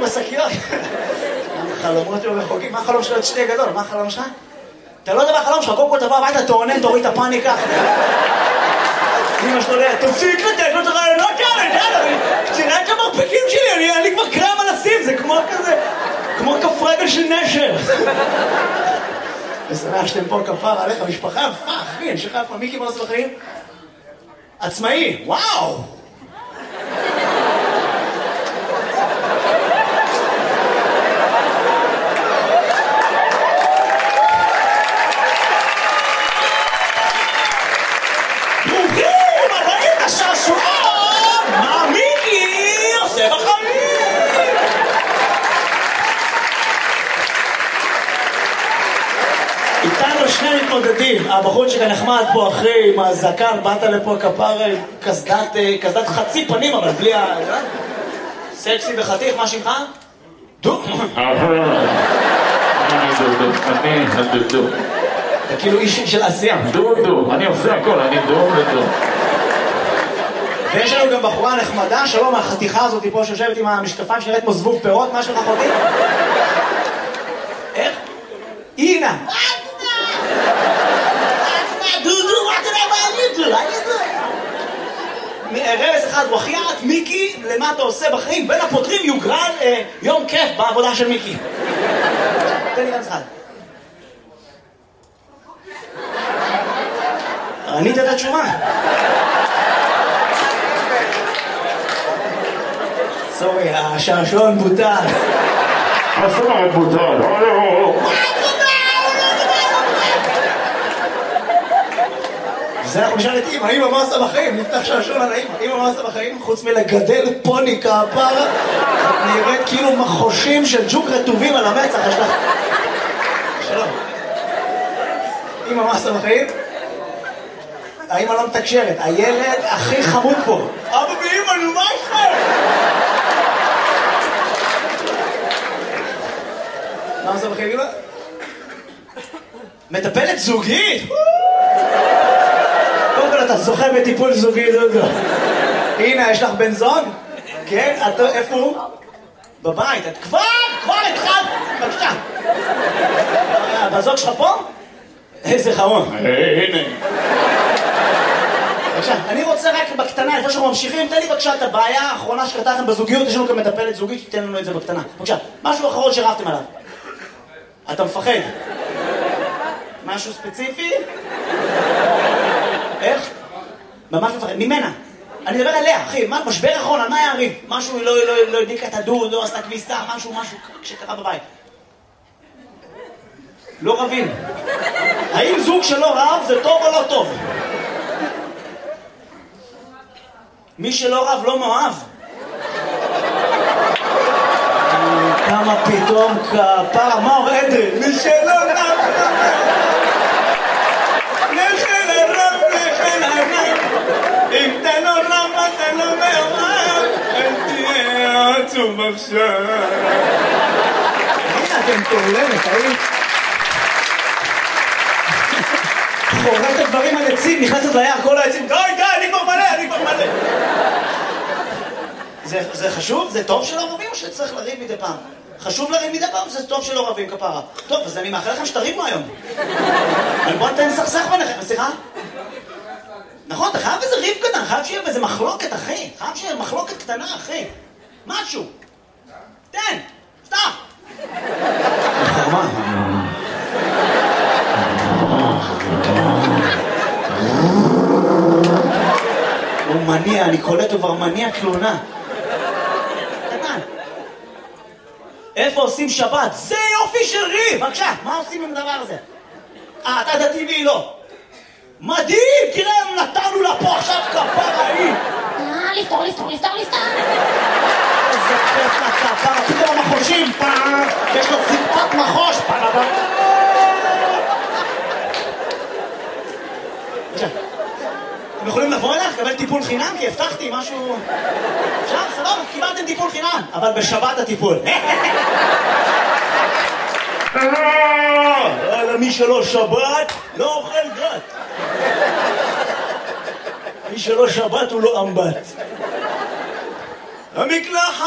בשקיות. חלומות לא רחוקים. מה החלום שלו להיות שתי גדול? מה החלום שלך? אתה לא יודע מה החלום שלך, קודם כל תבוא הביתה, תעונן, תוריד את הפאניקה. אמא שלו לא, תפסיק לתת לו את הרעיונות האלה, קצינת המרפקים שלי, אני כבר קרם על הסיב, זה כמו כזה, כמו כף רגל של נשר. ושמח שאתם פה כפר עליך, משפחה יפה, אחי, אני שלך יפה, מיקי מה עושה בחיים? עצמאי, וואו! איתנו שני מתמודדים, הבחור שכאן נחמד פה אחרי עם הזקן, באת לפה כפר קסדת חצי פנים אבל בלי ה... סקסי וחתיך, מה שמך? דו? אני דודו. אתה כאילו איש של עשייה. דודו, אני עושה הכל, אני דודו. ויש לנו גם בחורה נחמדה, שלום, החתיכה הזאת פה שיושבת עם המשקפיים שנראית כמו זבוב פירות, מה שלך אחותי? איך? אינה! רמז אחד, וחיית מיקי, למה אתה עושה בחיים? בין הפותרים יוגרל יום כיף בעבודה של מיקי. תן לי רמז אחד. ענית את התשובה. סורי, השעשועון בוטל. השעשועון בוטל. זה אנחנו נשאל את אמא, אמא מה עושה בחיים? נפתח שעשועון על האמא. אמא מה עושה בחיים? חוץ מלגדל פוני כפרה, את נראית כאילו מחושים של ג'וק רטובים על המצח, יש לך... שלום. אמא מה עושה בחיים? האמא לא מתקשרת, הילד הכי חמוד פה. אבא ואמא, נו מה יש? מה עושה בחיים אמא? מטפלת זוגית? קודם כל אתה זוכה בטיפול זוגי, דודו. הנה, יש לך בן זוג? כן? איפה הוא? בבית. את כבר התחלת. בבקשה. בזוג שלך פה? איזה חמוד. הנה. בבקשה, אני רוצה רק בקטנה, לפני שאנחנו ממשיכים, תן לי בבקשה את הבעיה האחרונה שקרתה לכם בזוגיות, יש לנו גם מטפלת זוגית, תיתן לנו את זה בקטנה. בבקשה, משהו אחרון שרבתם עליו. אתה מפחד? משהו ספציפי? איך? ממש מפחד, ממנה. אני מדבר עליה, אחי, משבר אחרון, על מה היה הריב? משהו לא הדליקה את הדוד, לא עשתה כביסה, משהו שקרה בבית. לא רבים. האם זוג שלא רב זה טוב או לא טוב? מי שלא רב לא מאוהב. כמה פתאום כפרה, מה אומר אדרי? מי שלא רב לכן הרב, לכן הרב. אם אתה לא רב, אתה לא מאוהב, אל תהיה עצוב עכשיו. הנה אתם תולמת, האם? חורט הדברים על עצים, נכנסת ליער, כל העצים, די, אני כבר מלא. זה חשוב? זה טוב שלא רבים או שצריך לריב מדי פעם? חשוב לריב מדי פעם, זה טוב שלא רבים כפרה. טוב, אז אני מאחל לכם שתריבו היום. בוא נתן סכסך ביניכם, סליחה? נכון, אתה חייב איזה ריב קטן, חייב שיהיה איזה מחלוקת, אחי. חייב שיהיה מחלוקת קטנה, אחי. משהו. תן, פתח. נחמה. הוא מניע, אני קולט, הוא כבר מניע תלונה. קטן. איפה עושים שבת? זה יופי של ריב! בבקשה, מה עושים עם הדבר הזה? אתה דתי והיא לא. מדהים! תראה, נתנו לה פה עכשיו כפרה היא! לפתור. איזה כיף לכפרה, פתאום המחושים, יש לו זקפת מחוש, אתם יכולים לבוא אליך, לקבל טיפול חינם? כי הבטחתי משהו... אפשר, סבבה, קיבלתם טיפול חינם, אבל בשבת הטיפול. מי שלא שבת, לא אוכל גת. מי שלא שבת הוא לא אמבט. המקלחת